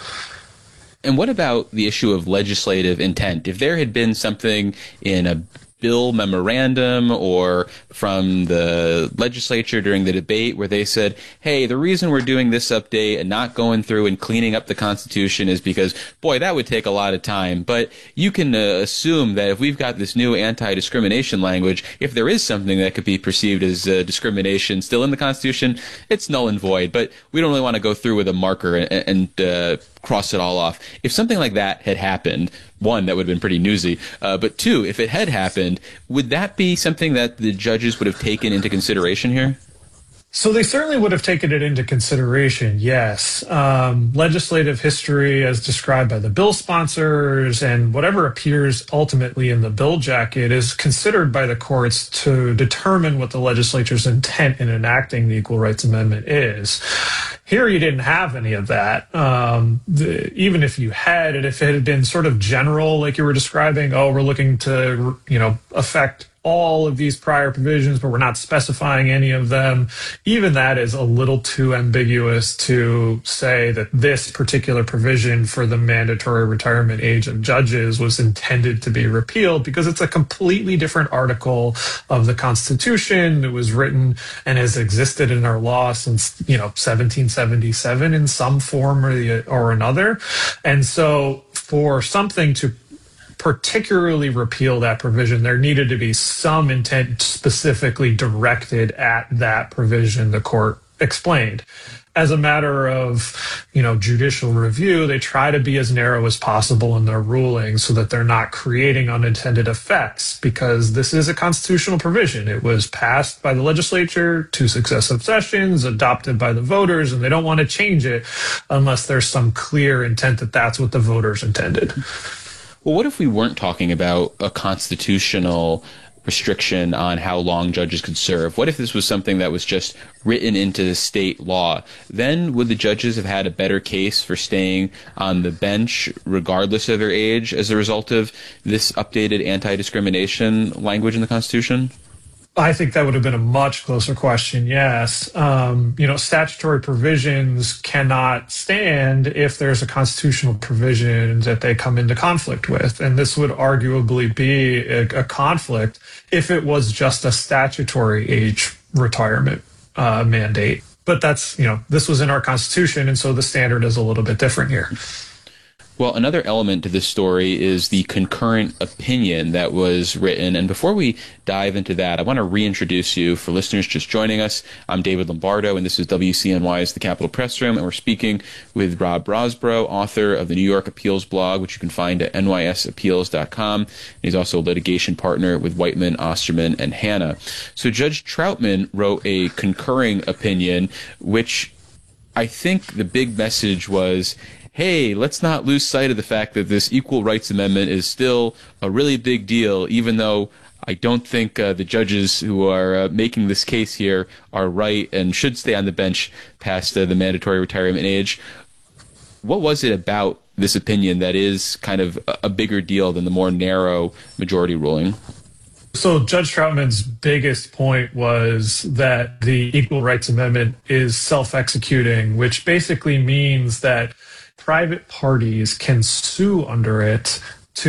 And what about the issue of legislative intent? If there had been something in a bill memorandum or from the legislature during the debate where they said, hey, the reason we're doing this update and not going through and cleaning up the Constitution is because, boy, that would take a lot of time. But you can uh, assume that if we've got this new anti-discrimination language, if there is something that could be perceived as uh, discrimination still in the Constitution, it's null and void. But we don't really want to go through with a marker and, and uh, cross it all off. If something like that had happened, one, that would have been pretty newsy. Uh, but two, if it had happened, would that be something that the judges would have taken into consideration here? So they certainly would have taken it into consideration, yes. Um, legislative history as described by the bill sponsors and whatever appears ultimately in the bill jacket is considered by the courts to determine what the legislature's intent in enacting the Equal Rights Amendment is. Here you didn't have any of that. Um, the, even if you had it, if it had been sort of general, like you were describing, oh, we're looking to, you know, affect all of these prior provisions, but we're not specifying any of them. Even that is a little too ambiguous to say that this particular provision for the mandatory retirement age of judges was intended to be repealed, because it's a completely different article of the Constitution. It was written and has existed in our law since, you know, seventeen seventy-seven in some form or, the, or another. And so for something to particularly repeal that provision, there needed to be some intent specifically directed at that provision, the court explained. As a matter of, you know, judicial review, they try to be as narrow as possible in their rulings so that they're not creating unintended effects, because this is a constitutional provision. It was passed by the legislature, two successive sessions, adopted by the voters, and they don't want to change it unless there's some clear intent that that's what the voters intended. Well, what if we weren't talking about a constitutional restriction on how long judges could serve? What if this was something that was just written into the state law? Then would the judges have had a better case for staying on the bench regardless of their age as a result of this updated anti-discrimination language in the Constitution? I think that would have been a much closer question, yes. Um, you know, statutory provisions cannot stand if there's a constitutional provision that they come into conflict with. And this would arguably be a, a conflict if it was just a statutory age retirement uh, mandate. But that's, you know, this was in our Constitution, and so the standard is a little bit different here. Well, another element to this story is the concurrent opinion that was written. And before we dive into that, I want to reintroduce you for listeners just joining us. I'm David Lombardo, and this is W C N Y's The Capitol Press Room, and we're speaking with Rob Brosborough, author of the New York Appeals blog, which you can find at N Y S appeals dot com. He's also a litigation partner with Whiteman, Osterman, and Hanna. So Judge Troutman wrote a concurring opinion, which I think the big message was, hey, let's not lose sight of the fact that this Equal Rights Amendment is still a really big deal, even though I don't think uh, the judges who are uh, making this case here are right and should stay on the bench past uh, the mandatory retirement age. What was it about this opinion that is kind of a bigger deal than the more narrow majority ruling? So Judge Troutman's biggest point was that the Equal Rights Amendment is self-executing, which basically means that private parties can sue under it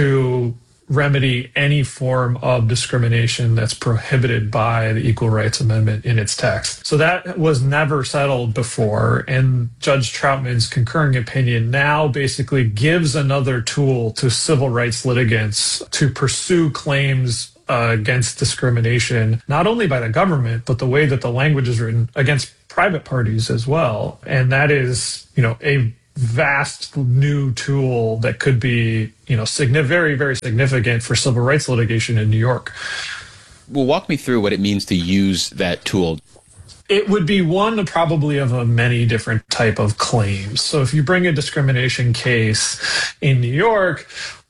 to remedy any form of discrimination that's prohibited by the Equal Rights Amendment in its text. So that was never settled before, and Judge Troutman's concurring opinion now basically gives another tool to civil rights litigants to pursue claims uh, against discrimination, not only by the government, but the way that the language is written, against private parties as well. And that is, you know, a vast new tool that could be, you know, signi- very, very significant for civil rights litigation in New York. Well, walk me through what it means to use that tool. It would be one probably of a many different type of claims. So if you bring a discrimination case in New York,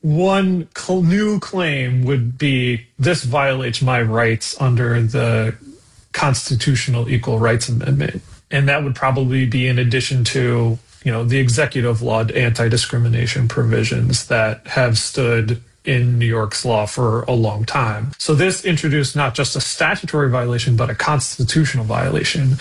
one cl- new claim would be, this violates my rights under the Constitutional Equal Rights Amendment. And that would probably be in addition to, you know, the executive law anti-discrimination provisions that have stood in New York's law for a long time. So this introduced not just a statutory violation, but a constitutional violation.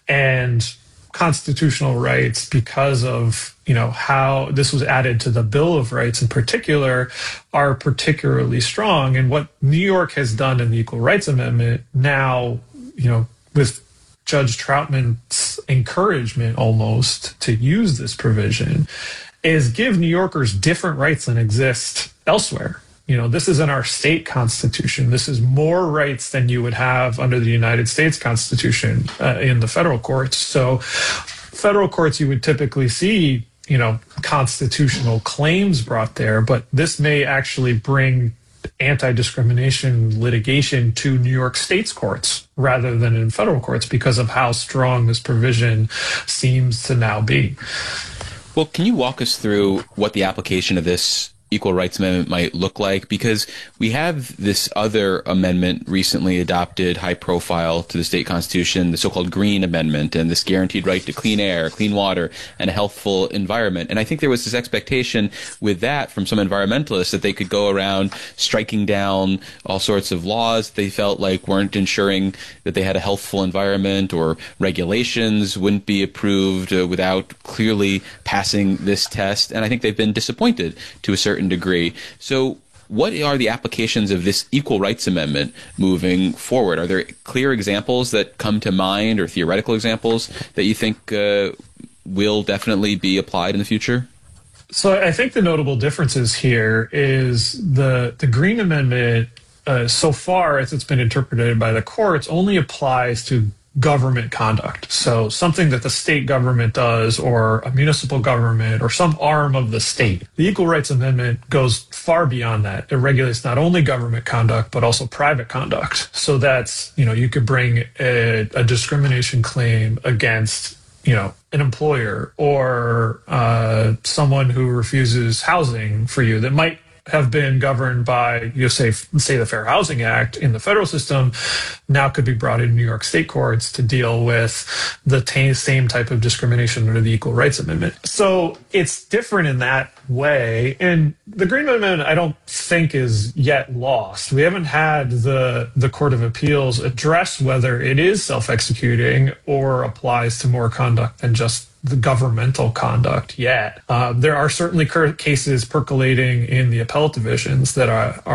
And constitutional rights, because of, you know, how this was added to the Bill of Rights in particular, are particularly strong. And what New York has done in the Equal Rights Amendment now, you know, with Judge Troutman's encouragement almost to use this provision, is give New Yorkers different rights than exist elsewhere. You know, this is in our state constitution. This is more rights than you would have under the United States Constitution uh, in the federal courts. So federal courts, you would typically see, you know, constitutional claims brought there, but this may actually bring anti-discrimination litigation to New York State's courts rather than in federal courts because of how strong this provision seems to now be. Well, can you walk us through what the application of this Equal Rights Amendment might look like? Because we have this other amendment recently adopted, high profile to the state constitution, the so-called Green Amendment, and this guaranteed right to clean air, clean water, and a healthful environment. And I think there was this expectation with that from some environmentalists that they could go around striking down all sorts of laws they felt like weren't ensuring that they had a healthful environment, or regulations wouldn't be approved uh, without clearly passing this test. And I think they've been disappointed to a certain degree. So what are the applications of this Equal Rights Amendment moving forward? Are there clear examples that come to mind, or theoretical examples that you think uh, will definitely be applied in the future? So I think the notable differences here is the, the Green Amendment, uh, so far as it's been interpreted by the courts, only applies to government conduct. So something that the state government does, or a municipal government, or some arm of the state. The Equal Rights Amendment goes far beyond that. It regulates not only government conduct, but also private conduct. So that's, you know, you could bring a, a discrimination claim against, you know, an employer, or uh, someone who refuses housing for you that might have been governed by, you know, say, say the Fair Housing Act in the federal system, now could be brought in New York state courts to deal with the t- same type of discrimination under the Equal Rights Amendment. So it's different in that way. And the Green Amendment, I don't think, is yet lost. We haven't had the, the Court of Appeals address whether it is self-executing or applies to more conduct than just the governmental conduct yet. Uh, there are certainly cases percolating in the appellate divisions that are, are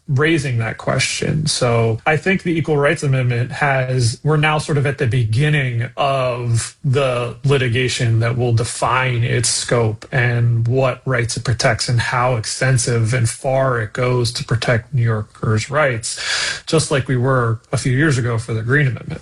raising that question. So I think the Equal Rights Amendment has, we're now sort of at the beginning of the litigation that will define its scope and what rights it protects and how extensive and far it goes to protect New Yorkers' rights, just like we were a few years ago for the Green Amendment.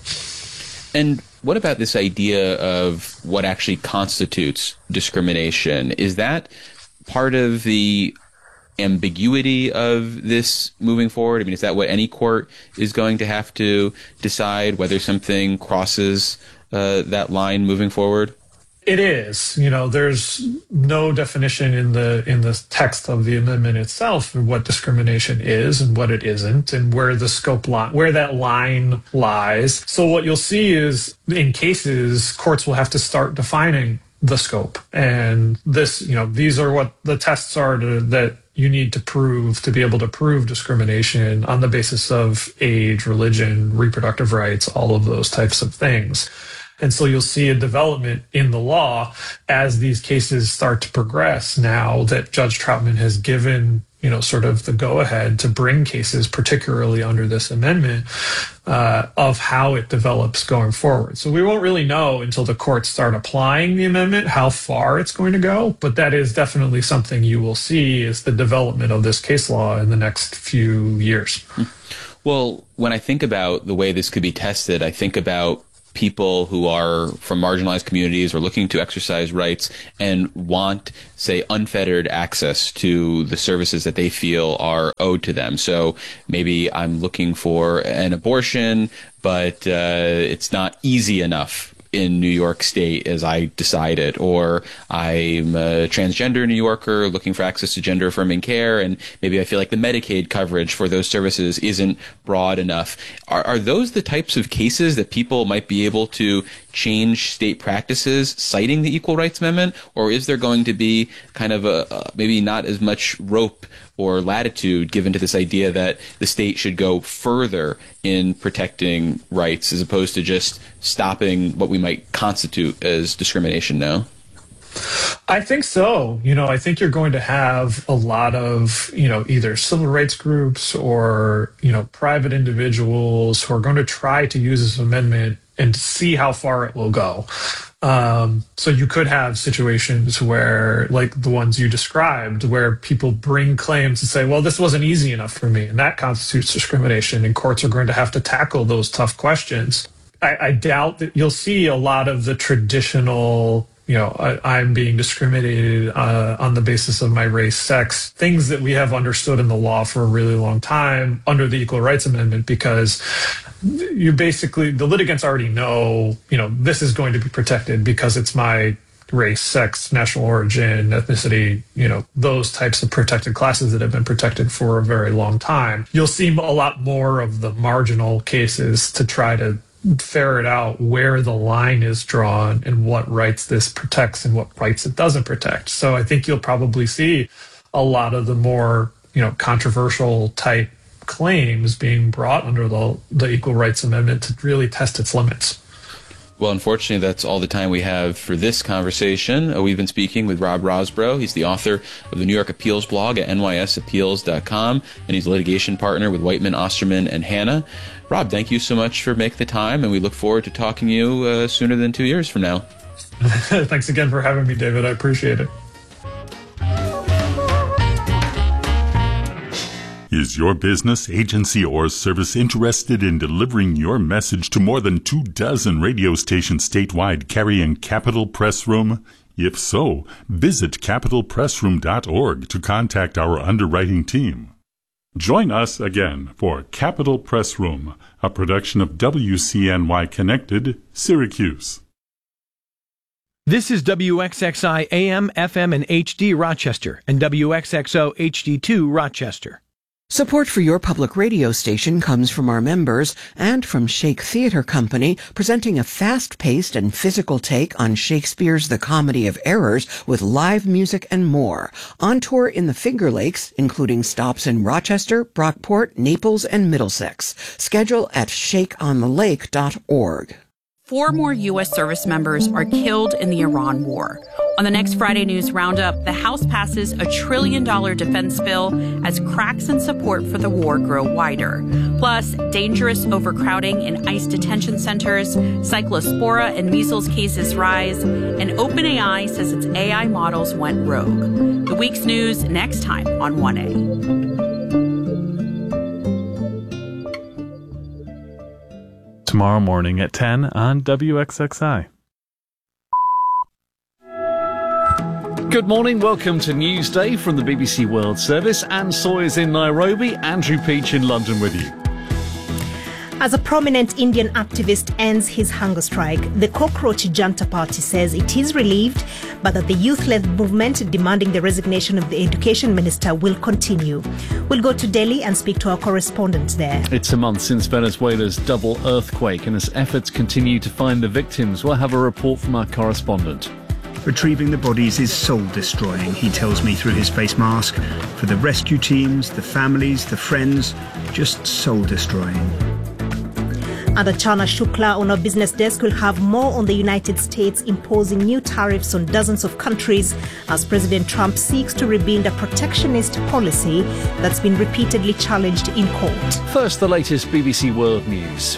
And what about this idea of what actually constitutes discrimination? Is that part of the ambiguity of this moving forward? I mean, is that what any court is going to have to decide, whether something crosses uh, that line moving forward? It is. You know, there's no definition in the in the text of the amendment itself of what discrimination is and what it isn't, and where the scope line, where that line lies. So what you'll see is, in cases, courts will have to start defining the scope. And this, you know, these are what the tests are to, that you need to prove to be able to prove discrimination on the basis of age, religion, reproductive rights, all of those types of things. And so you'll see a development in the law as these cases start to progress now that Judge Troutman has given, you know, sort of the go-ahead to bring cases, particularly under this amendment, uh, of how it develops going forward. So we won't really know until the courts start applying the amendment how far it's going to go, but that is definitely something you will see is the development of this case law in the next few years. Well, when I think about the way this could be tested, I think about people who are from marginalized communities or looking to exercise rights and want, say, unfettered access to the services that they feel are owed to them. So maybe I'm looking for an abortion, but uh, it's not easy enough in New York State as I decided, or I'm a transgender New Yorker looking for access to gender affirming care, and maybe I feel like the Medicaid coverage for those services isn't broad enough. Are, are those the types of cases that people might be able to change state practices citing the Equal Rights Amendment, or is there going to be kind of a, uh, maybe not as much rope or latitude given to this idea that the state should go further in protecting rights as opposed to just stopping what we might constitute as discrimination now? I think so. You know, I think you're going to have a lot of, you know, either civil rights groups or, you know, private individuals who are going to try to use this amendment and see how far it will go. Um, so you could have situations where, like the ones you described, where people bring claims and say, well, this wasn't easy enough for me, and that constitutes discrimination, and courts are going to have to tackle those tough questions. I, I doubt that you'll see a lot of the traditional, you know, I, I'm being discriminated uh, on the basis of my race, sex, things that we have understood in the law for a really long time under the Equal Rights Amendment, because you basically, the litigants already know, you know, this is going to be protected because it's my race, sex, national origin, ethnicity, you know, those types of protected classes that have been protected for a very long time. You'll see a lot more of the marginal cases to try to ferret out where the line is drawn and what rights this protects and what rights it doesn't protect. So I think you'll probably see a lot of the more, you know, controversial type claims being brought under the, the Equal Rights Amendment to really test its limits. Well, unfortunately, that's all the time we have for this conversation. Uh, we've been speaking with Rob Rosbrough. He's the author of the New York Appeals blog at N Y S appeals dot com, and he's a litigation partner with Whiteman, Osterman, and Hanna. Rob, thank you so much for making the time, and we look forward to talking to you uh, sooner than two years from now. Thanks again for having me, David. I appreciate it. Is your business, agency, or service interested in delivering your message to more than two dozen radio stations statewide carrying Capital Press Room? If so, visit capital press room dot org to contact our underwriting team. Join us again for Capital Press Room, a production of W C N Y Connected, Syracuse. This is W X X I A M, F M, and H D Rochester, and W X X O H D two Rochester. Support for your public radio station comes from our members and from Shake Theatre Company, presenting a fast-paced and physical take on Shakespeare's The Comedy of Errors with live music and more. On tour in the Finger Lakes, including stops in Rochester, Brockport, Naples, and Middlesex. Schedule at shake on the lake dot org. Four more U S service members are killed in the Iran war. On the next Friday News Roundup, the House passes a trillion dollar defense bill as cracks in support for the war grow wider. Plus, dangerous overcrowding in ICE detention centers, cyclospora and measles cases rise, and OpenAI says its A I models went rogue. The week's news next time on one A. Tomorrow morning at ten on W X X I. Good morning, welcome to Newsday from the B B C World Service. Anne Sawyer's in Nairobi, Andrew Peach in London with you. As a prominent Indian activist ends his hunger strike, the Cockroach Janta Party says it is relieved, but that the youth-led movement demanding the resignation of the education minister will continue. We'll go to Delhi and speak to our correspondent there. It's a month since Venezuela's double earthquake, and as efforts continue to find the victims, we'll have a report from our correspondent. Retrieving the bodies is soul-destroying, he tells me through his face mask. For the rescue teams, the families, the friends, just soul-destroying. And Achana Shukla on our business desk will have more on the United States imposing new tariffs on dozens of countries as President Trump seeks to rebuild a protectionist policy that's been repeatedly challenged in court. First, the latest B B C World News.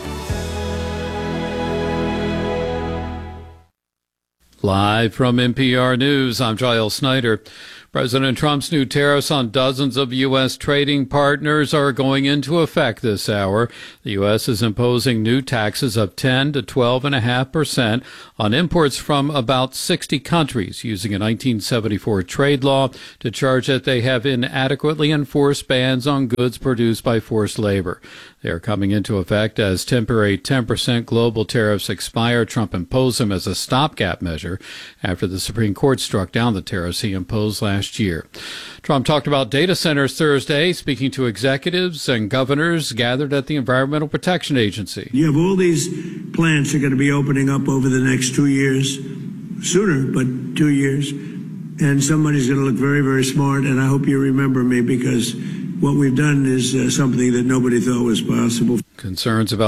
Live from N P R News, I'm Giles Snyder. President Trump's new tariffs on dozens of U S trading partners are going into effect this hour. The U S is imposing new taxes of ten to twelve point five percent on imports from about sixty countries, using a nineteen seventy-four trade law to charge that they have inadequately enforced bans on goods produced by forced labor. They are coming into effect as temporary ten percent global tariffs expire. Trump imposed them as a stopgap measure after the Supreme Court struck down the tariffs he imposed last year. Trump talked about data centers Thursday, speaking to executives and governors gathered at the Environmental Protection Agency. You have all these plants that are going to be opening up over the next two years, sooner, but two years. And somebody's going to look very, very smart. And I hope you remember me, because what we've done is uh, something that nobody thought was possible. Concerns about